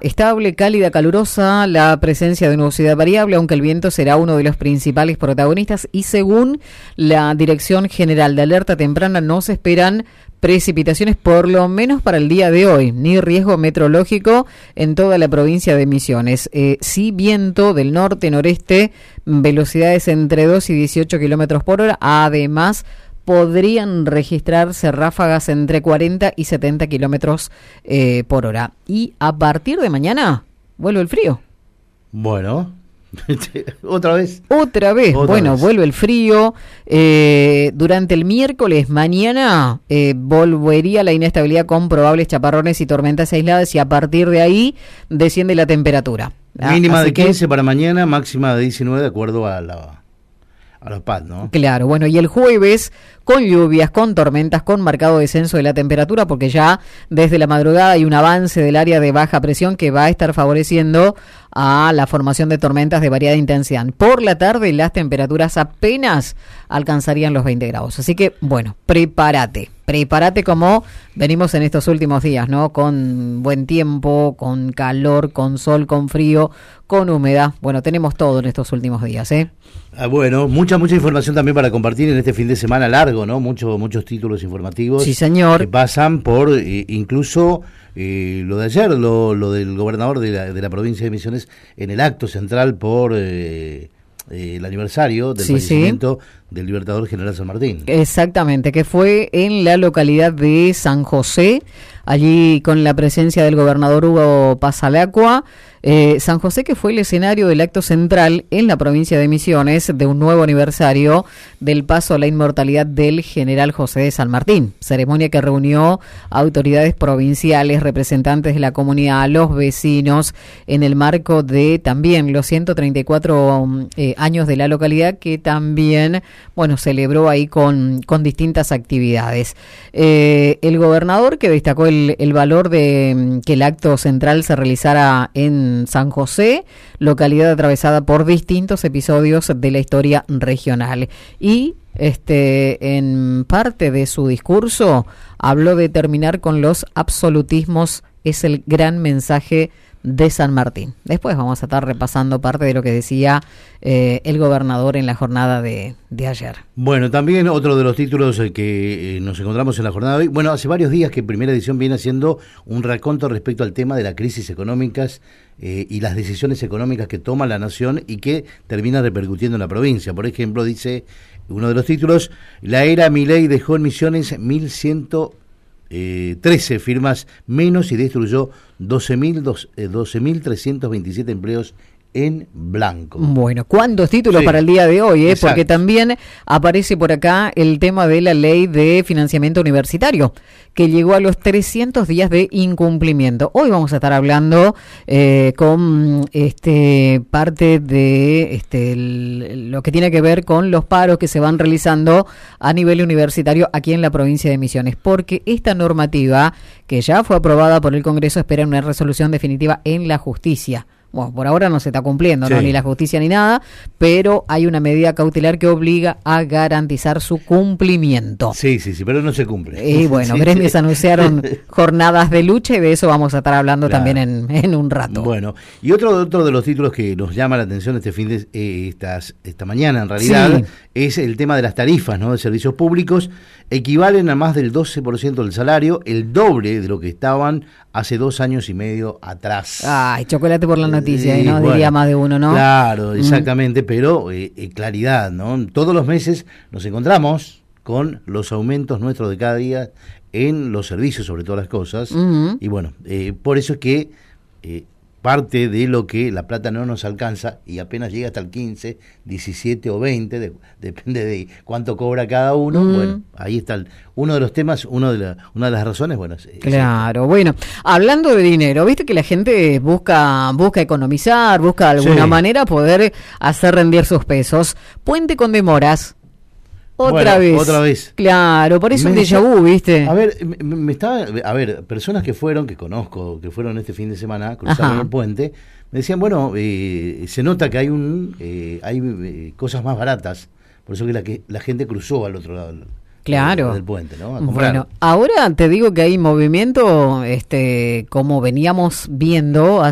estable, cálida, calurosa, la presencia de nubosidad variable, aunque el viento será uno de los principales protagonistas, y según la Dirección General de Alerta Temprana no se esperan precipitaciones por lo menos para el día de hoy, ni riesgo meteorológico en toda la provincia de Misiones. Sí viento del norte-noreste, velocidades entre 2 y 18 kilómetros por hora, además podrían registrarse ráfagas entre 40 y 70 kilómetros por hora. Y a partir de mañana vuelve el frío. Bueno, ¿Otra vez? Otra vez. Vuelve el frío. Durante el miércoles mañana volvería la inestabilidad con probables chaparrones y tormentas aisladas, y a partir de ahí desciende la temperatura. Mínima de 15 para mañana, máxima de 19 de acuerdo a la PAD, ¿no? Claro, bueno, y el jueves con lluvias, con tormentas, con marcado descenso de la temperatura, porque ya desde la madrugada hay un avance del área de baja presión que va a estar favoreciendo a la formación de tormentas de variada intensidad. Por la tarde las temperaturas apenas alcanzarían los 20 grados. Así que, bueno, prepárate como venimos en estos últimos días, ¿no? Con buen tiempo, con calor, con sol, con frío, con humedad. Bueno, tenemos todo en estos últimos días, ¿eh? Bueno, mucha información también para compartir en este fin de semana largo, ¿no? Muchos títulos informativos. Sí, señor. Que pasan por incluso lo de ayer, lo del gobernador de la provincia de Misiones en el acto central por el aniversario del fallecimiento del Libertador General San Martín. Exactamente, que fue en la localidad de San José, allí con la presencia del gobernador Hugo Pasalacqua. San José, que fue el escenario del acto central en la provincia de Misiones de un nuevo aniversario del paso a la inmortalidad del general José de San Martín, ceremonia que reunió autoridades provinciales, representantes de la comunidad, los vecinos, en el marco de también los 134 años de la localidad, que también, bueno, celebró ahí con distintas actividades. El gobernador, que destacó el valor de que el acto central se realizara en San José, localidad atravesada por distintos episodios de la historia regional. Y en parte de su discurso habló de terminar con los absolutismos, es el gran mensaje de San Martín. Después vamos a estar repasando parte de lo que decía el gobernador en la jornada de ayer. Bueno, también otro de los títulos que nos encontramos en la jornada de hoy. Bueno, hace varios días que Primera Edición viene haciendo un raconto respecto al tema de las crisis económicas y las decisiones económicas que toma la nación y que termina repercutiendo en la provincia. Por ejemplo, dice uno de los títulos: la era Milei dejó en Misiones 1.113 firmas menos y destruyó 12.327 empleos en blanco. Bueno, ¿cuántos títulos para el día de hoy? Porque también aparece por acá el tema de la ley de financiamiento universitario, que llegó a los 300 días de incumplimiento. Hoy vamos a estar hablando con parte de lo que tiene que ver con los paros que se van realizando a nivel universitario aquí en la provincia de Misiones, porque esta normativa, que ya fue aprobada por el Congreso, espera una resolución definitiva en la justicia. Bueno, por ahora no se está cumpliendo, ¿no? Ni la justicia ni nada, pero hay una medida cautelar que obliga a garantizar su cumplimiento. Sí, pero no se cumple. Y bueno, gremios anunciaron jornadas de lucha y de eso vamos a estar hablando también en un rato. Bueno, y otro de los títulos que nos llama la atención este fin de esta mañana, en realidad, es el tema de las tarifas, ¿no? De servicios públicos. Equivalen a más del 12% del salario, el doble de lo que estaban hace 2 años y medio atrás. Ay, chocolate por la noticia, ¿no? Bueno, diría más de uno, ¿no? Claro, exactamente, pero claridad, ¿no? Todos los meses nos encontramos con los aumentos nuestros de cada día en los servicios, sobre todas las cosas, y bueno, por eso es que parte de lo que la plata no nos alcanza y apenas llega hasta el 15, 17 o 20, depende de cuánto cobra cada uno. Bueno, ahí está uno de los temas, una de las razones. Bueno, claro, bueno, hablando de dinero, viste que la gente busca economizar, busca de alguna manera poder hacer rendir sus pesos. Puente con demoras. Otra vez. Claro, por eso un déjà vu, ¿viste? A ver, personas que conozco, que fueron este fin de semana, cruzaron el puente, me decían, bueno, se nota que hay cosas más baratas, por eso que la gente cruzó al otro lado del puente, ¿no? Bueno, ahora te digo que hay movimiento, como veníamos viendo